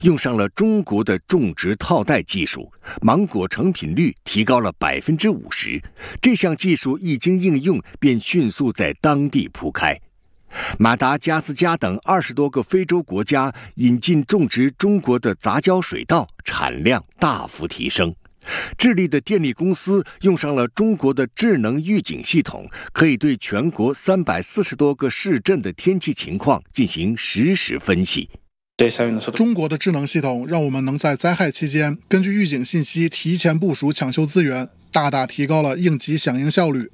用上了中国的种植套袋技术，芒果成品率提高了50%。这项技术一经应用，便迅速在当地铺开。马达加斯加等20多个非洲国家引进种植中国的杂交水稻，产量大幅提升。智利的电力公司用上了中国的智能预警系统，可以对全国340多个市镇的天气情况进行实时分析。 中国的智能系统让我们能在灾害期间根据预警信息提前部署抢修资源，大大提高了应急响应效率。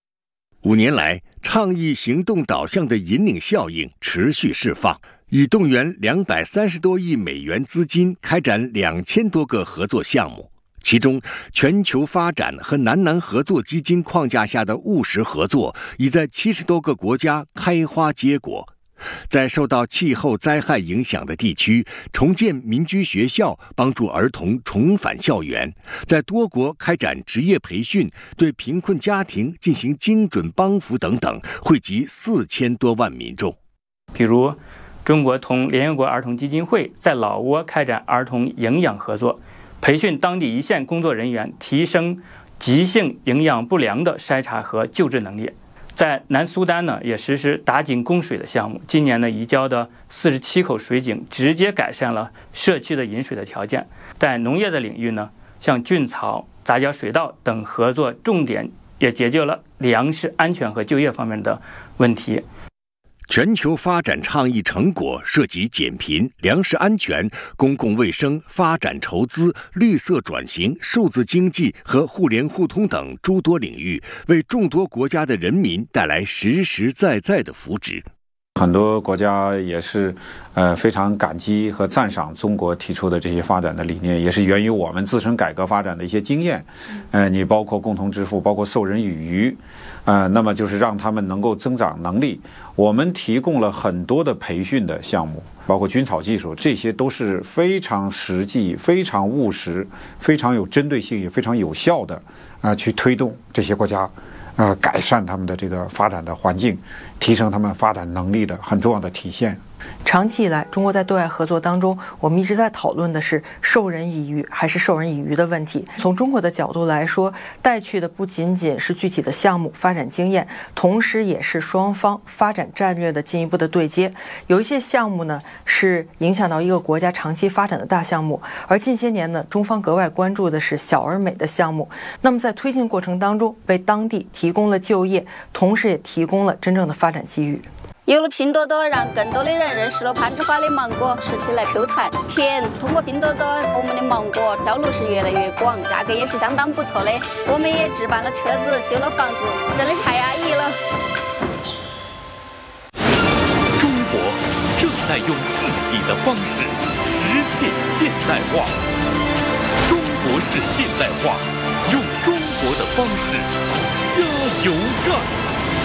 5年来，倡议行动导向的引领效应持续释放，已动员230多亿美元资金开展2000多个合作项目。其中，全球发展和南南合作基金框架下的务实合作已在70多个国家开花结果。在受到气候灾害影响的地区，重建民居学校，帮助儿童重返校园；在多国开展职业培训，对贫困家庭进行精准帮扶等等，惠及4000多万民众。 比如，中国同联合国儿童基金会在老挝开展儿童营养合作，培训当地一线工作人员，提升急性营养不良的筛查和救治能力。在南苏丹呢，也实施打井供水的项目。今年呢，移交的47口水井直接改善了社区的饮水的条件。在农业的领域呢，像菌草、杂交水稻等合作重点也解决了粮食安全和就业方面的问题。 全球发展倡议成果涉及减贫、粮食安全、公共卫生、发展筹资、绿色转型、数字经济和互联互通等诸多领域，为众多国家的人民带来实实在在的福祉。 很多国家也是非常感激和赞赏中国提出的这些发展的理念，也是源于我们自身改革发展的一些经验。你包括共同支付，包括授人以渔，那么就是让他们能够增长能力。我们提供了很多的培训的项目，包括菌草技术，这些都是非常实际、非常务实、非常有针对性也非常有效的去推动这些国家改善他们的这个发展的环境，提升他们发展能力的很重要的体现。 长期以来，中国在对外合作当中，我们一直在讨论的是授人以渔还是授人以渔的问题。从中国的角度来说，带去的不仅仅是具体的项目发展经验，同时也是双方发展战略的进一步的对接。有一些项目呢，是影响到一个国家长期发展的大项目，而近些年呢，中方格外关注的是小而美的项目。那么在推进过程当中，为当地提供了就业，同时也提供了真正的发展机遇。 有了拼多多，让更多的人认识了攀枝花的芒果，吃起来 Q 弹甜。通过拼多多，我们的芒果销路是越来越广，价格也是相当不错的。我们也置办了车子，修了房子，真的太安逸了。 中国正在用自己的方式实现现代化。中国式现代化，用中国的方式加油干。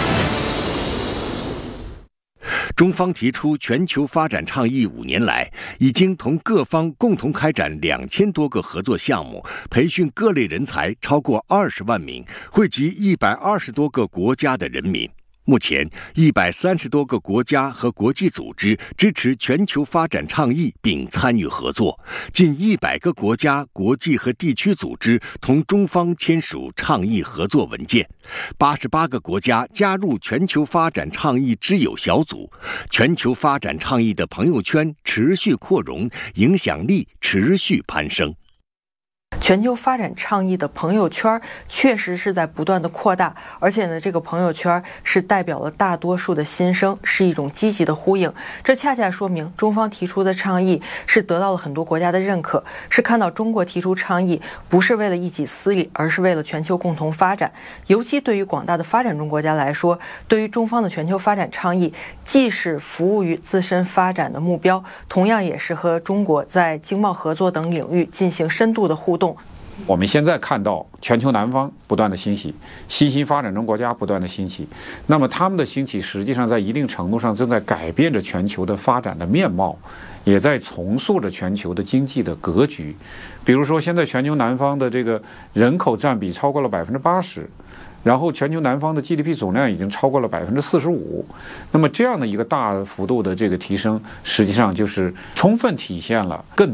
中方提出全球发展倡议5年来，已经同各方共同开展2000多个合作项目，培训各类人才超过20万名，惠及120多个国家的人民。目前，130多个国家和国际组织支持全球发展倡议并参与合作，近100个国家、国际和地区组织同中方签署倡议合作文件，88个国家加入全球发展倡议知友小组，全球发展倡议的朋友圈持续扩容，影响力持续攀升。 全球发展倡议的朋友圈确实是在不断的扩大，而且呢，这个朋友圈是代表了大多数的心声，是一种积极的呼应。这恰恰说明中方提出的倡议是得到了很多国家的认可，是看到中国提出倡议不是为了一己私利，而是为了全球共同发展。尤其对于广大的发展中国家来说，对于中方的全球发展倡议，既是服务于自身发展的目标，同样也是和中国在经贸合作等领域进行深度的互动。 我们现在看到全球南方不断的兴起，新兴发展中国家不断的兴起，那么他们的兴起实际上在一定程度上正在改变着全球的发展的面貌，也在重塑着全球的经济的格局。比如说现在全球南方的这个人口占比超过了80%，然后全球南方的 GDP 总量已经超过了45%，那么这样的一个大幅度的这个提升，实际上就是充分体现了更